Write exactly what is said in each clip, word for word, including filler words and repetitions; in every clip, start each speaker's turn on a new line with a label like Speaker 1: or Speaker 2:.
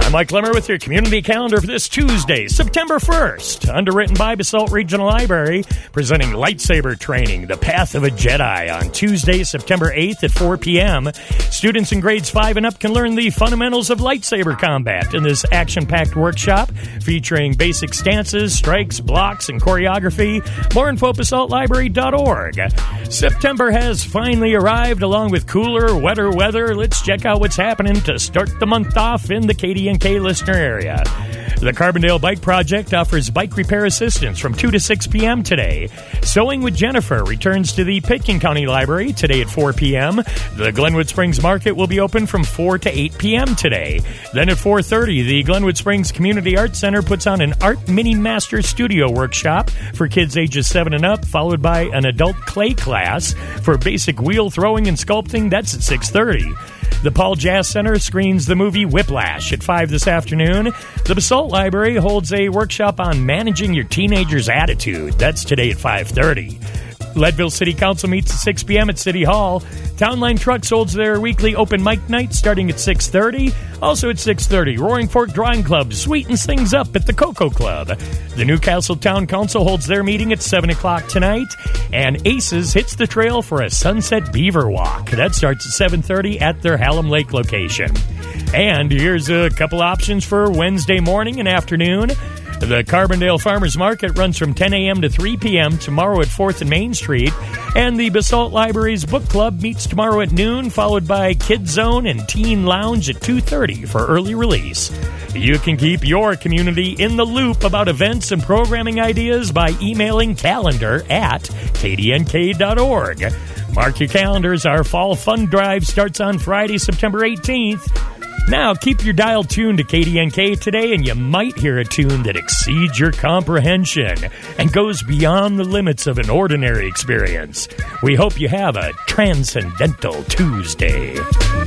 Speaker 1: I'm Mike Lemmer with your community calendar for this Tuesday, September first. Underwritten by Basalt Regional Library, presenting lightsaber training, The Path of a Jedi, on Tuesday, September eighth at four p.m. Students in grades five and up can learn the fundamentals of lightsaber combat in this action-packed workshop featuring basic stances, strikes, blocks, and choreography. More info at basalt library dot org. September has finally arrived along with cooler, wetter weather. Let's check out what's happening to start the month off in the K D N K listener area. The Carbondale Bike Project offers bike repair assistance from two to six p.m. today. Sewing with Jennifer returns to the Pitkin County Library today at four p.m. The Glenwood Springs Market will be open from four to eight p.m. today. Then at four thirty, the Glenwood Springs Community Arts Center puts on an Art Mini Master Studio workshop for kids ages seven and up, followed by an adult clay class for basic wheel throwing and sculpting. That's at six thirty. The Paul Jazz Center screens the movie Whiplash at five this afternoon. The Basalt Library holds a workshop on managing your teenager's attitude. That's today at five thirty. Leadville City Council meets at six p.m. at City Hall. Town Line Trucks holds their weekly open mic night starting at six thirty. Also at six thirty, Roaring Fork Drawing Club sweetens things up at the Cocoa Club. The Newcastle Town Council holds their meeting at seven o'clock tonight. And Aces hits the trail for a Sunset Beaver Walk. That starts at seven thirty at their Hallam Lake location. And here's a couple options for Wednesday morning and afternoon. The Carbondale Farmers Market runs from ten a.m. to three p.m. tomorrow at fourth and Main Street. And the Basalt Library's Book Club meets tomorrow at noon, followed by Kids Zone and Teen Lounge at two thirty for early release. You can keep your community in the loop about events and programming ideas by emailing calendar at k d n k dot org. Mark your calendars. Our Fall Fun Drive starts on Friday, September eighteenth. Now, keep your dial tuned to K D N K today, and you might hear a tune that exceeds your comprehension and goes beyond the limits of an ordinary experience. We hope you have a transcendental Tuesday.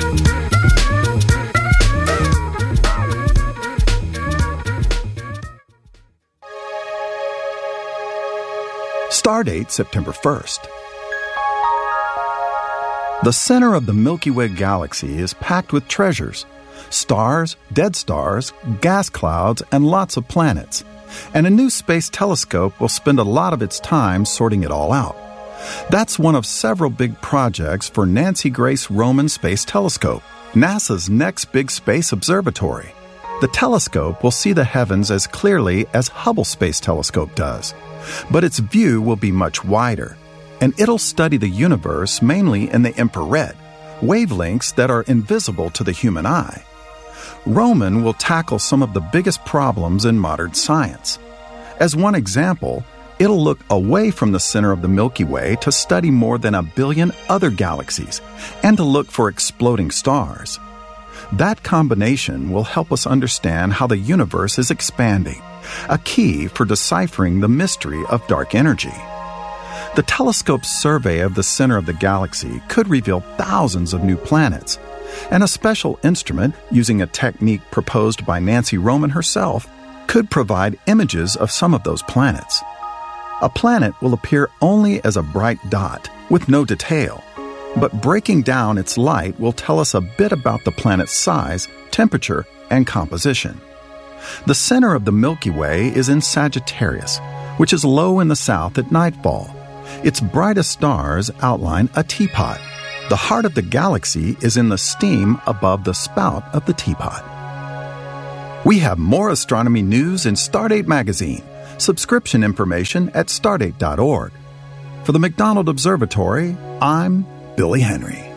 Speaker 2: Stardate September first. The center of the Milky Way galaxy is packed with treasures. Stars, dead stars, gas clouds, and lots of planets. And a new space telescope will spend a lot of its time sorting it all out. That's one of several big projects for Nancy Grace Roman Space Telescope, NASA's next big space observatory. The telescope will see the heavens as clearly as Hubble Space Telescope does, but its view will be much wider, and it'll study the universe mainly in the infrared, wavelengths that are invisible to the human eye. Roman will tackle some of the biggest problems in modern science. As one example, it'll look away from the center of the Milky Way to study more than a billion other galaxies and to look for exploding stars. That combination will help us understand how the universe is expanding, a key for deciphering the mystery of dark energy. The telescope's survey of the center of the galaxy could reveal thousands of new planets, and a special instrument, using a technique proposed by Nancy Roman herself, could provide images of some of those planets. A planet will appear only as a bright dot, with no detail, but breaking down its light will tell us a bit about the planet's size, temperature, and composition. The center of the Milky Way is in Sagittarius, which is low in the south at nightfall. Its brightest stars outline a teapot. The heart of the galaxy is in the steam above the spout of the teapot. We have more astronomy news in Stardate Magazine. Subscription information at stardate dot org. For the McDonald Observatory, I'm Billy Henry.